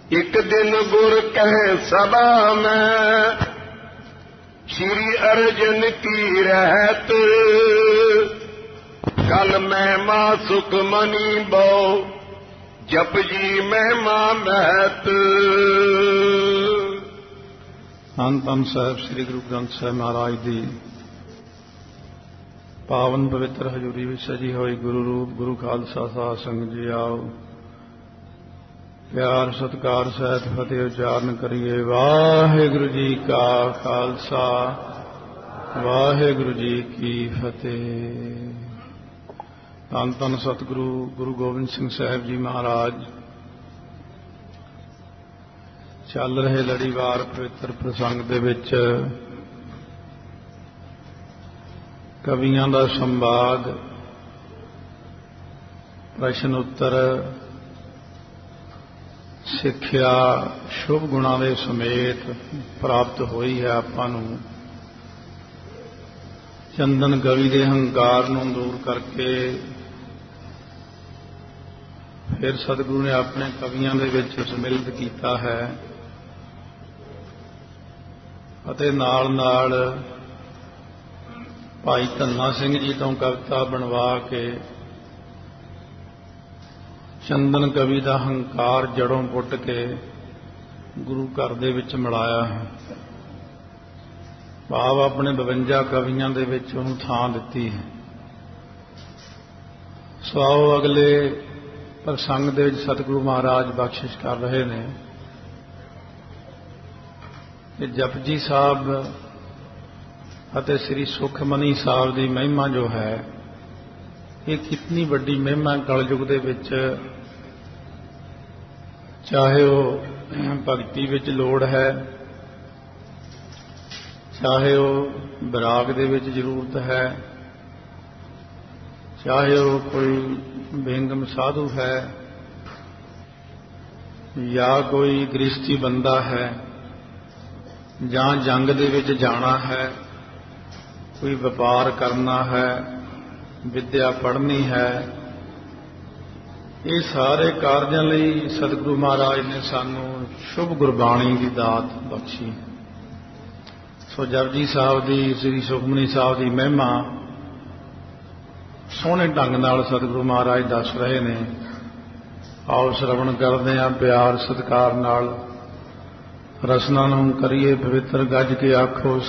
ਇੱਕ ਦਿਨ ਗੁਰ ਕਹਿ ਸਭਾ ਮੈਂ, ਸ਼੍ਰੀ ਅਰਜਨ ਕੀ ਰਹਿਤ, ਕਲ ਮਹਿਮਾ ਸੁਖਮਨੀ ਬਉ, ਜਪ ਜੀ ਮਹਿਮਾ ਮਹਿਤ। ਧੰਨ ਧੰਨ ਸਾਹਿਬ ਸ੍ਰੀ ਗੁਰੂ ਗ੍ਰੰਥ ਸਾਹਿਬ ਮਹਾਰਾਜ ਦੀ ਪਾਵਨ ਪਵਿੱਤਰ ਹਜ਼ੂਰੀ ਵਿੱਚ ਸਜੀ ਹੋਈ ਗੁਰੂ ਰੂਪ ਗੁਰੂ ਖਾਲਸਾ ਸਾਧ ਸੰਗਤ ਜੀ ਆਓ, ਪਿਆਰ ਸਤਿਕਾਰ ਸਹਿਤ ਫਤਿਹ ਉਚਾਰਨ ਕਰੀਏ। ਵਾਹਿਗੁਰੂ ਜੀ ਕਾ ਖਾਲਸਾ, ਵਾਹਿਗੁਰੂ ਜੀ ਕੀ ਫਤਿਹ। ਧੰਨ ਧੰਨ ਸਤਿਗੁਰੂ ਗੁਰੂ ਗੋਬਿੰਦ ਸਿੰਘ ਸਾਹਿਬ ਜੀ ਮਹਾਰਾਜ ਚੱਲ ਰਹੇ ਲੜੀਵਾਰ ਪਵਿੱਤਰ ਪ੍ਰਸੰਗ ਦੇ ਵਿੱਚ ਕਵੀਆਂ ਦਾ ਸੰਵਾਦ, ਪ੍ਰਸ਼ਨ ਉੱਤਰ, ਸਿੱਖਿਆ ਸ਼ੁਭ ਗੁਣਾਂ ਦੇ ਸਮੇਤ ਪ੍ਰਾਪਤ ਹੋਈ ਹੈ ਆਪਾਂ ਨੂੰ। ਚੰਦਨ ਕਵੀ ਦੇ ਹੰਕਾਰ ਨੂੰ ਦੂਰ ਕਰਕੇ ਫਿਰ ਸਤਿਗੁਰੂ ਨੇ ਆਪਣੇ ਕਵੀਆਂ ਦੇ ਵਿੱਚ ਸਮਿਲਿਤ ਕੀਤਾ ਹੈ ਅਤੇ ਨਾਲ ਨਾਲ ਭਾਈ ਧੰਨਾ ਸਿੰਘ ਜੀ ਤੋਂ ਕਵਿਤਾ ਬਣਵਾ ਕੇ ਚੰਦਨ ਕਵੀ ਦਾ ਹੰਕਾਰ ਜੜੋਂ ਪੁੱਟ ਕੇ ਗੁਰੂ ਘਰ ਦੇ ਵਿੱਚ ਮਿਲਾਇਆ ਹੈ। ਭਾਵ ਆਪਣੇ 52 ਕਵੀਆਂ ਦੇ ਵਿੱਚ ਉਹਨੂੰ ਥਾਂ ਦਿੱਤੀ ਹੈ। ਸੋ ਆਓ ਅਗਲੇ ਪ੍ਰਸੰਗ ਦੇ ਵਿੱਚ ਸਤਿਗੁਰੂ ਮਹਾਰਾਜ ਬਖਸ਼ਿਸ਼ ਕਰ ਰਹੇ ਨੇ ਕਿ ਜਪਜੀ ਸਾਹਿਬ ਅਤੇ ਸ੍ਰੀ ਸੁਖਮਨੀ ਸਾਹਿਬ ਦੀ ਮਹਿਮਾ ਜੋ ਹੈ, ਇਹ ਕਿਤਨੀ ਵੱਡੀ ਮਹਿਮਾ ਕਲਯੁਗ ਦੇ ਵਿੱਚ, ਚਾਹੇ ਉਹ ਭਗਤੀ ਵਿੱਚ ਲੋੜ ਹੈ, ਚਾਹੇ ਉਹ ਵਿਰਾਗ ਦੇ ਵਿੱਚ ਜ਼ਰੂਰਤ ਹੈ, ਚਾਹੇ ਉਹ ਕੋਈ ਬੇਗਮ ਸਾਧੂ ਹੈ ਜਾਂ ਕੋਈ ਗ੍ਰਸਤੀ ਬੰਦਾ ਹੈ, ਜਾਂ ਜੰਗ ਦੇ ਵਿੱਚ ਜਾਣਾ ਹੈ, ਕੋਈ ਵਪਾਰ ਕਰਨਾ ਹੈ, ਵਿਦਿਆ ਪੜ੍ਹਨੀ ਹੈ, ਇਹ ਸਾਰੇ ਕਾਰਜਾਂ ਲਈ ਸਤਿਗੁਰੂ ਮਹਾਰਾਜ ਨੇ ਸਾਨੂੰ ਸ਼ੁਭ ਗੁਰਬਾਣੀ ਦੀ ਦਾਤ ਬਖਸ਼ੀ। ਸੋ ਜਪਜੀ ਸਾਹਿਬ ਦੀ, ਸ੍ਰੀ ਸੁਖਮਨੀ ਸਾਹਿਬ ਦੀ ਮਹਿਮਾ ਸੋਹਣੇ ਢੰਗ ਨਾਲ ਸਤਿਗੁਰੂ ਮਹਾਰਾਜ ਦੱਸ ਰਹੇ ਨੇ। ਆਓ ਸ਼ਰਵਣ ਕਰਦੇ ਹਾਂ ਪਿਆਰ ਸਤਿਕਾਰ ਨਾਲ। ਰਸਨਾ ਨੂੰ ਕਰੀਏ ਪਵਿੱਤਰ, ਗੱਜ ਕੇ ਆਖੋ